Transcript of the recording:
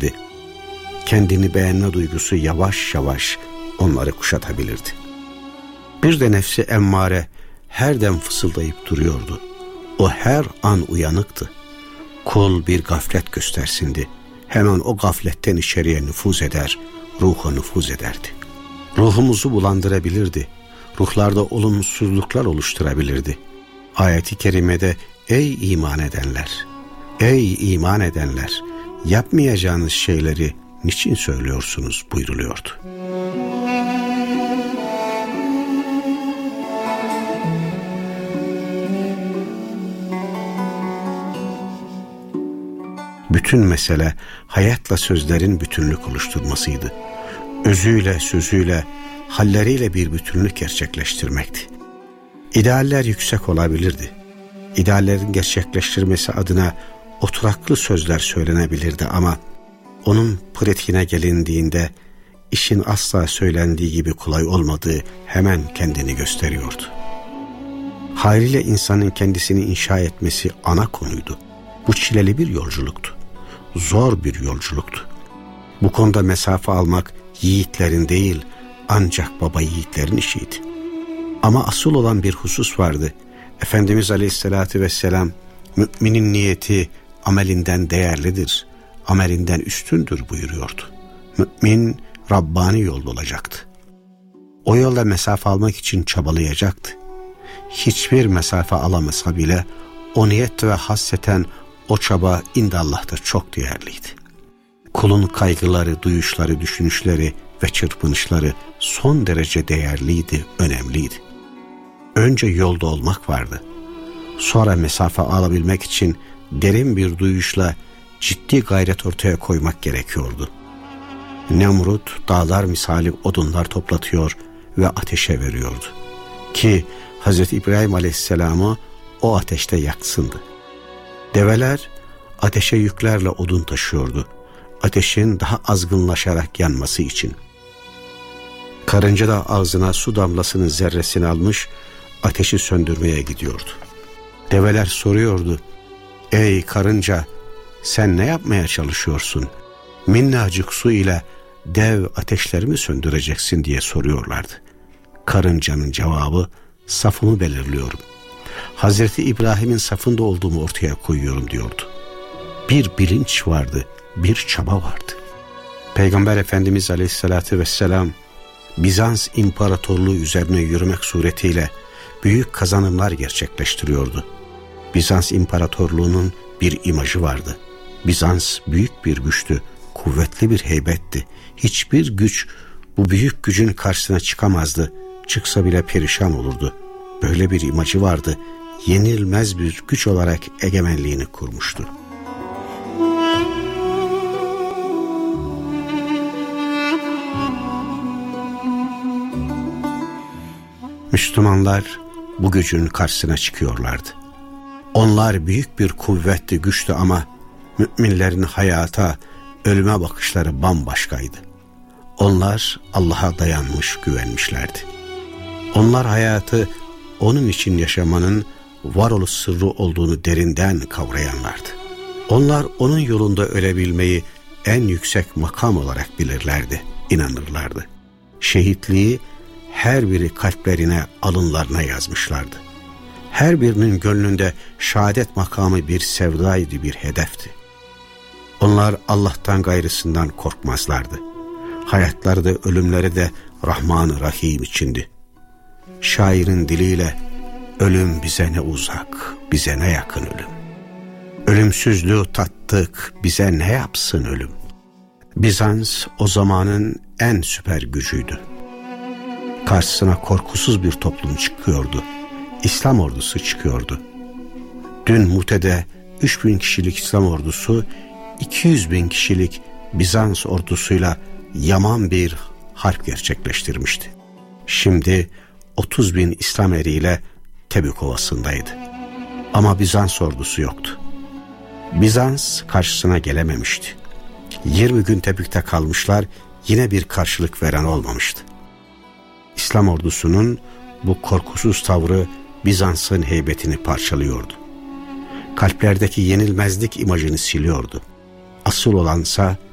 gerçekleştirebilirdi. Kendini beğenme duygusu yavaş yavaş onları kuşatabilirdi. Bir de nefsi emmare her dem fısıldayıp duruyordu. O her an uyanıktı. Kul bir gaflet göstersindi. Hemen o gafletten içeriye nüfuz eder, ruha nüfuz ederdi. Ruhumuzu bulandırabilirdi. Ruhlarda olumsuzluklar oluşturabilirdi. Ayet-i kerimede ey iman edenler, ey iman edenler, yapmayacağınız şeyleri niçin söylüyorsunuz buyruluyordu. Bütün mesele hayatla sözlerin bütünlük oluşturmasıydı. Özüyle, sözüyle, halleriyle bir bütünlük gerçekleştirmekti. İdealler yüksek olabilirdi. İdeallerin gerçekleştirmesi adına oturaklı sözler söylenebilirdi ama onun pratiğine gelindiğinde işin asla söylendiği gibi kolay olmadığı hemen kendini gösteriyordu. Haliyle insanın kendisini inşa etmesi ana konuydu. Bu çileli bir yolculuktu. Zor bir yolculuktu. Bu konuda mesafe almak yiğitlerin değil, ancak baba yiğitlerin işiydi. Ama asıl olan bir husus vardı. Efendimiz Aleyhisselatü Vesselam, müminin niyeti amelinden değerlidir, amelinden üstündür buyuruyordu. Mümin Rabbani yolda olacaktı. O yolda mesafe almak için çabalayacaktı. Hiçbir mesafe alamasa bile o niyet ve hasreten o çaba indallah'ta çok değerliydi. Kulun kaygıları, duyuşları, düşünüşleri ve çırpınışları son derece değerliydi, önemliydi. Önce yolda olmak vardı. Sonra mesafe alabilmek için derin bir duyuşla ciddi gayret ortaya koymak gerekiyordu. Nemrut dağlar misali odunlar toplatıyor ve ateşe veriyordu. Ki Hz. İbrahim Aleyhisselam'ı o ateşte yaksındı. Develer ateşe yüklerle odun taşıyordu. Ateşin daha azgınlaşarak yanması için. Karınca da ağzına su damlasının zerresini almış ateşi söndürmeye gidiyordu. Develer soruyordu, ey karınca, sen ne yapmaya çalışıyorsun? Minnacık su ile dev ateşleri mi söndüreceksin diye soruyorlardı. Karıncanın cevabı, safımı belirliyorum. Hazreti İbrahim'in safında olduğumu ortaya koyuyorum diyordu. Bir bilinç vardı, bir çaba vardı. Peygamber Efendimiz Aleyhisselatü Vesselam, Bizans İmparatorluğu üzerine yürümek suretiyle büyük kazanımlar gerçekleştiriyordu. Bizans İmparatorluğu'nun bir imajı vardı. Bizans büyük bir güçtü, kuvvetli bir heybetti. Hiçbir güç bu büyük gücün karşısına çıkamazdı. Çıksa bile perişan olurdu. Böyle bir imajı vardı. Yenilmez bir güç olarak egemenliğini kurmuştu. Müslümanlar bu gücün karşısına çıkıyorlardı. Onlar büyük bir kuvvetti, güçtü ama müminlerin hayata, ölüme bakışları bambaşkaydı. Onlar Allah'a dayanmış, güvenmişlerdi. Onlar hayatı onun için yaşamanın varoluş sırrı olduğunu derinden kavrayanlardı. Onlar onun yolunda ölebilmeyi en yüksek makam olarak bilirlerdi, inanırlardı. Şehitliği her biri kalplerine, alınlarına yazmışlardı. Her birinin gönlünde şehadet makamı bir sevdaydı, bir hedefti. Onlar Allah'tan gayrısından korkmazlardı. Hayatları da ölümleri de Rahman-ı Rahim içindi. Şairin diliyle, ölüm bize ne uzak, bize ne yakın ölüm. Ölümsüzlüğü tattık, bize ne yapsın ölüm. Bizans o zamanın en süper gücüydü. Karşısına korkusuz bir toplum çıkıyordu. İslam ordusu çıkıyordu. Dün Mute'de 3000 kişilik İslam ordusu 200.000 kişilik Bizans ordusuyla yaman bir harp gerçekleştirmişti. Şimdi 30.000 İslam eriyle Tebük Ovası'ndaydı. Ama Bizans ordusu yoktu. Bizans karşısına gelememişti. 20 gün Tebük'te kalmışlar, yine bir karşılık veren olmamıştı. İslam ordusunun bu korkusuz tavrı Bizans'ın heybetini parçalıyordu. Kalplerdeki yenilmezlik imajını siliyordu. Asıl olansa